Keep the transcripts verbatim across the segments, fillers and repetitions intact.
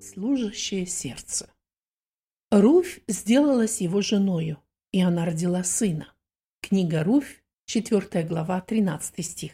Служащее сердце. Руфь сделалась его женою, и она родила сына. Книга Руфь, четвёртая глава, тринадцатый стих.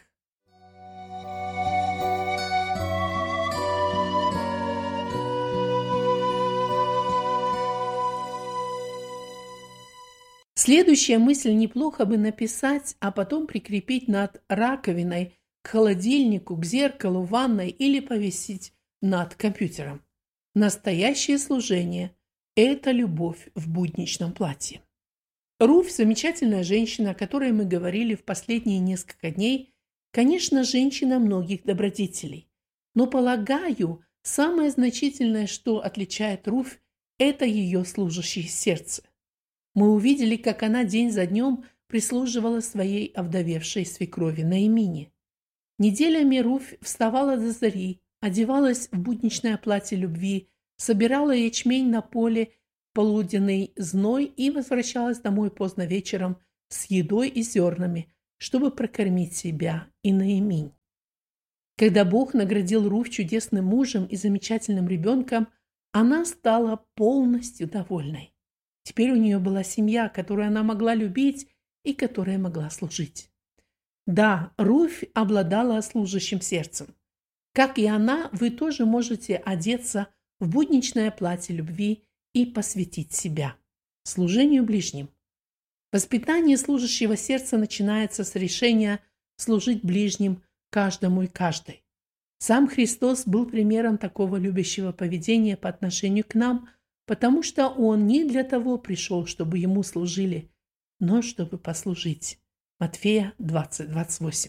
Следующая мысль неплохо бы написать, а потом прикрепить над раковиной, к холодильнику, к зеркалу, ванной или повесить над компьютером. Настоящее служение – это любовь в будничном платье. Руфь – замечательная женщина, о которой мы говорили в последние несколько дней, конечно, женщина многих добродетелей. Но, полагаю, самое значительное, что отличает Руфь, это ее служащее сердце. Мы увидели, как она день за днем прислуживала своей овдовевшей свекрови Наимине. Неделями Руфь вставала до зари, одевалась в будничное платье любви, собирала ячмень на поле в полуденный зной и возвращалась домой поздно вечером с едой и зернами, чтобы прокормить себя и Наиминь. Когда Бог наградил Руфь чудесным мужем и замечательным ребенком, она стала полностью довольной. Теперь у нее была семья, которую она могла любить и которая могла служить. Да, Руфь обладала служащим сердцем. Как и она, вы тоже можете одеться в будничное платье любви и посвятить себя служению ближним. Воспитание служащего сердца начинается с решения служить ближним каждому и каждой. Сам Христос был примером такого любящего поведения по отношению к нам, потому что Он не для того пришел, чтобы Ему служили, но чтобы послужить. Матфея двадцать двадцать восемь.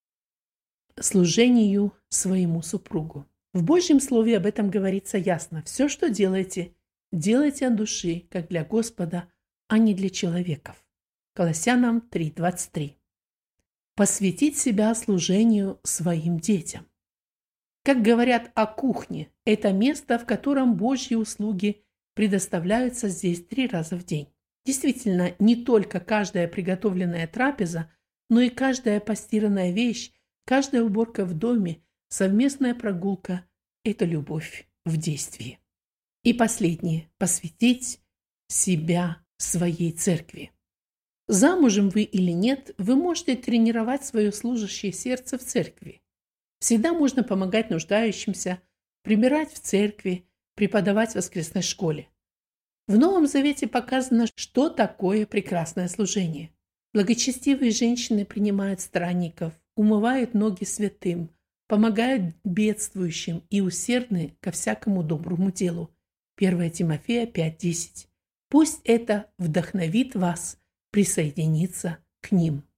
Служению своему супругу. В Божьем Слове об этом говорится ясно. Все, что делаете, делайте от души, как для Господа, а не для человеков. Колоссянам три двадцать три. Посвятить себя служению своим детям. Как говорят о кухне, это место, в котором Божьи услуги предоставляются здесь три раза в день. Действительно, не только каждая приготовленная трапеза, но и каждая постиранная вещь, каждая уборка в доме, совместная прогулка – это любовь в действии. И последнее – посвятить себя своей церкви. Замужем вы или нет, вы можете тренировать свое служащее сердце в церкви. Всегда можно помогать нуждающимся, прибирать в церкви, преподавать в воскресной школе. В Новом Завете показано, что такое прекрасное служение. Благочестивые женщины принимают странников, умывают ноги святым, помогают бедствующим и усердны ко всякому доброму делу. первое Тимофея пять десять. Пусть это вдохновит вас присоединиться к ним.